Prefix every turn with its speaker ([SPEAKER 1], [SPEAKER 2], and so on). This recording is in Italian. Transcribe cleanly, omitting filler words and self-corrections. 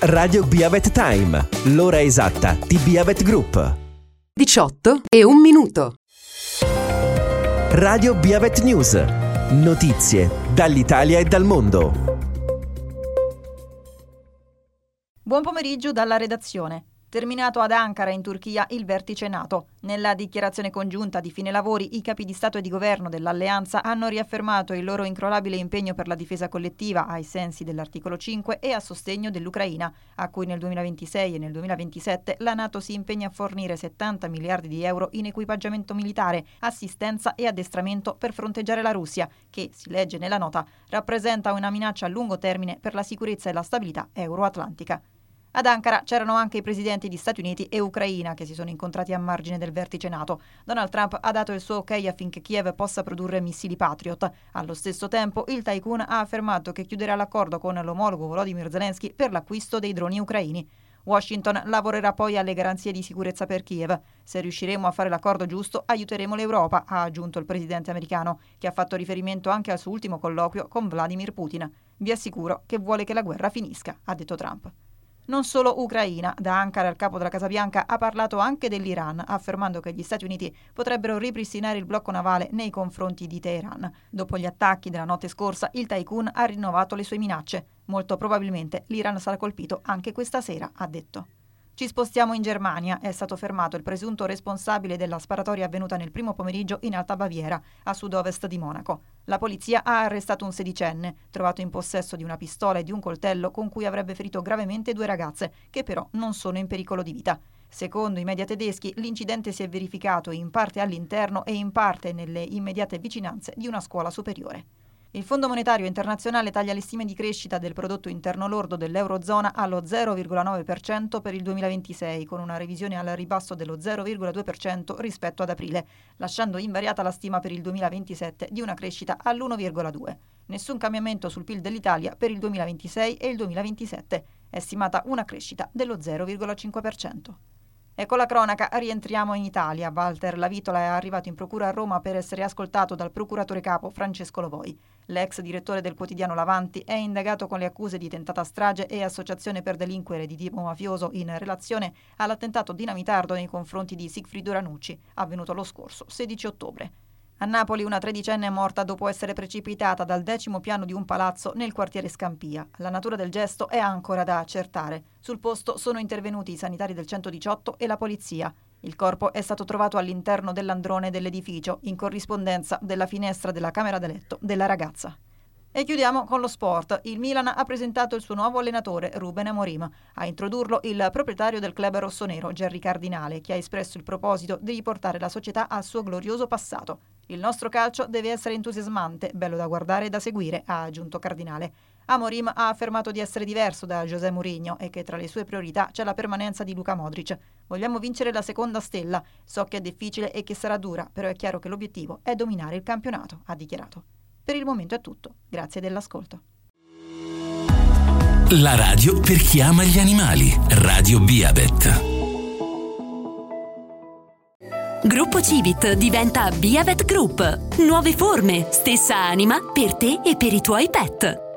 [SPEAKER 1] Radio Biabet Time, l'ora esatta di Biabet Group.
[SPEAKER 2] 18:01.
[SPEAKER 1] Radio Biabet News. Notizie dall'Italia e dal mondo.
[SPEAKER 3] Buon pomeriggio dalla redazione. Terminato ad Ankara, in Turchia, il vertice NATO. Nella dichiarazione congiunta di fine lavori, i capi di Stato e di Governo dell'Alleanza hanno riaffermato il loro incrollabile impegno per la difesa collettiva ai sensi dell'articolo 5 e a sostegno dell'Ucraina, a cui nel 2026 e nel 2027 la NATO si impegna a fornire 70 miliardi di euro in equipaggiamento militare, assistenza e addestramento per fronteggiare la Russia, che, si legge nella nota, rappresenta una minaccia a lungo termine per la sicurezza e la stabilità euroatlantica. Ad Ankara c'erano anche i presidenti di Stati Uniti e Ucraina che si sono incontrati a margine del vertice NATO. Donald Trump ha dato il suo ok affinché Kiev possa produrre missili Patriot. Allo stesso tempo, il tycoon ha affermato che chiuderà l'accordo con l'omologo Volodymyr Zelensky per l'acquisto dei droni ucraini. Washington lavorerà poi alle garanzie di sicurezza per Kiev. Se riusciremo a fare l'accordo giusto, aiuteremo l'Europa, ha aggiunto il presidente americano, che ha fatto riferimento anche al suo ultimo colloquio con Vladimir Putin. Vi assicuro che vuole che la guerra finisca, ha detto Trump. Non solo Ucraina, da Ankara il capo della Casa Bianca ha parlato anche dell'Iran, affermando che gli Stati Uniti potrebbero ripristinare il blocco navale nei confronti di Teheran. Dopo gli attacchi della notte scorsa, il tycoon ha rinnovato le sue minacce. Molto probabilmente l'Iran sarà colpito anche questa sera, ha detto. Ci spostiamo in Germania. È stato fermato il presunto responsabile della sparatoria avvenuta nel primo pomeriggio in Alta Baviera, a sud-ovest di Monaco. La polizia ha arrestato un sedicenne, trovato in possesso di una pistola e di un coltello con cui avrebbe ferito gravemente 2 ragazze, che però non sono in pericolo di vita. Secondo i media tedeschi, l'incidente si è verificato in parte all'interno e in parte nelle immediate vicinanze di una scuola superiore. Il Fondo Monetario Internazionale taglia le stime di crescita del prodotto interno lordo dell'Eurozona allo 0,9% per il 2026, con una revisione al ribasso dello 0,2% rispetto ad aprile, lasciando invariata la stima per il 2027 di una crescita all'1,2%. Nessun cambiamento sul PIL dell'Italia per il 2026 e il 2027. È stimata una crescita dello 0,5%. Ecco la cronaca, rientriamo in Italia. Walter Lavitola è arrivato in procura a Roma per essere ascoltato dal procuratore capo Francesco Lovoi. L'ex direttore del quotidiano L'Avanti è indagato con le accuse di tentata strage e associazione per delinquere di tipo mafioso in relazione all'attentato dinamitardo nei confronti di Sigfrido Ranucci, avvenuto lo scorso 16 ottobre. A Napoli una tredicenne è morta dopo essere precipitata dal 10° piano di un palazzo nel quartiere Scampia. La natura del gesto è ancora da accertare. Sul posto sono intervenuti i sanitari del 118 e la polizia. Il corpo è stato trovato all'interno dell'androne dell'edificio, in corrispondenza della finestra della camera da letto della ragazza. E chiudiamo con lo sport. Il Milan ha presentato il suo nuovo allenatore, Ruben Amorim. A introdurlo il proprietario del club rossonero, Gerry Cardinale, che ha espresso il proposito di riportare la società al suo glorioso passato. Il nostro calcio deve essere entusiasmante, bello da guardare e da seguire, ha aggiunto Cardinale. Amorim ha affermato di essere diverso da José Mourinho e che tra le sue priorità c'è la permanenza di Luka Modric. Vogliamo vincere la seconda stella. So che è difficile e che sarà dura, però è chiaro che l'obiettivo è dominare il campionato, ha dichiarato. Per il momento è tutto. Grazie dell'ascolto.
[SPEAKER 4] La radio per chi ama gli animali. Radio Biabet.
[SPEAKER 2] Gruppo Civit diventa Biabet Group. Nuove forme, stessa anima per te e per i tuoi pet.